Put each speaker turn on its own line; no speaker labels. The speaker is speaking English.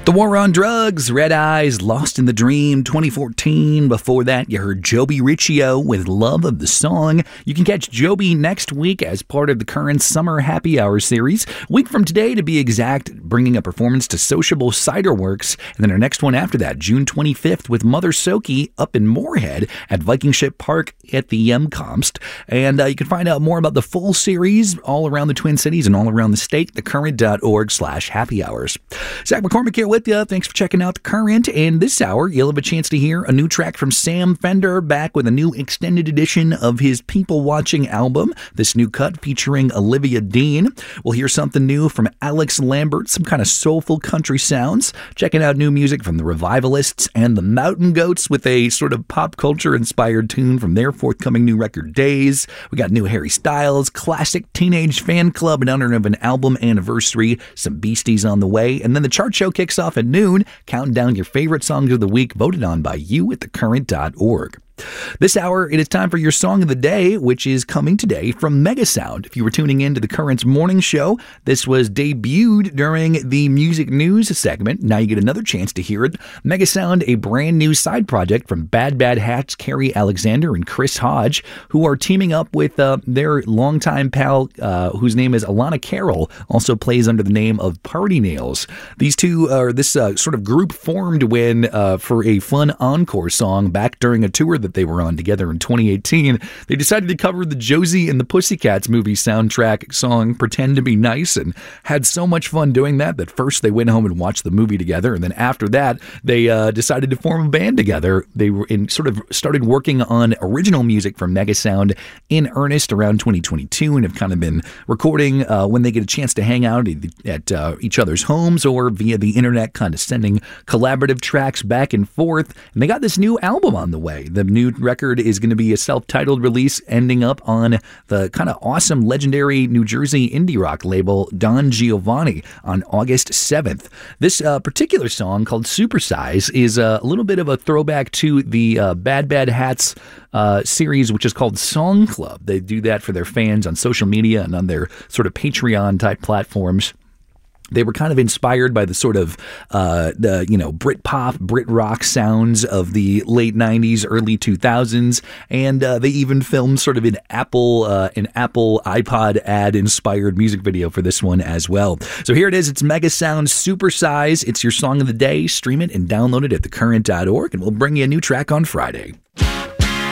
The War on Drugs, Red Eyes, Lost in the Dream, 2014. Before that, you heard Joby Riccio with Love of the Song. You can catch Joby next week as part of the current Summer Happy Hour series. A week from today, to be exact, bringing a performance to Sociable Cider Works. And then our next one after that, June 25th, with Mother Soki up in Moorhead at Viking Ship Park at the Yemkomst. And you can find out more about the full series all around the Twin Cities and all around the state, thecurrent.org/happy hours. Zach McCormick here with you. Thanks for checking out The Current. And this hour, you'll have a chance to hear a new track from Sam Fender, back with a new extended edition of his People Watching album. This new cut featuring Olivia Dean. We'll hear something new from Alex Lambert, some kind of soulful country sounds. Checking out new music from the Revivalists and the Mountain Goats with a sort of pop culture inspired tune from their forthcoming new record Days. We got new Harry Styles, classic Teenage Fan Club in honor of an album anniversary, some Beasties on the way, and then the chart show kicks off at noon, counting down your favorite songs of the week voted on by you at thecurrent.org. This hour, it is time for your Song of the Day, which is coming today from Megasound. If you were tuning in to the Current's morning show, this was debuted during the music news segment. Now you get another chance to hear it. Megasound, a brand new side project from Bad Bad Hats, Carrie Alexander and Chris Hodge, who are teaming up with their longtime pal, whose name is Alana Carroll, also plays under the name of Party Nails. These two are this sort of group formed when for a fun encore song back during a tour that they were on together in 2018. They decided to cover the Josie and the Pussycats movie soundtrack song Pretend to Be Nice, and had so much fun doing that first they went home and watched the movie together, and then after that they decided to form a band together. They were started working on original music from Megasound in earnest around 2022, and have kind of been recording when they get a chance to hang out at each other's homes or via the internet, kind of sending collaborative tracks back and forth. And they got this new album on the way. The new record is going to be a self-titled release, ending up on the kind of awesome, legendary New Jersey indie rock label Don Giovanni on August 7th. This particular song, called Supersize, is a little bit of a throwback to the Bad Bad Hats series, which is called Song Club. They do that for their fans on social media and on their sort of Patreon-type platforms. They were kind of inspired by the sort of Brit pop, Brit rock sounds of the late 90s, early 2000s, and they even filmed sort of an Apple iPod ad inspired music video for this one as well. So here it is. It's Megasound Supersize. It's your Song of the Day. Stream it and download it at thecurrent.org, and we'll bring you a new track on Friday.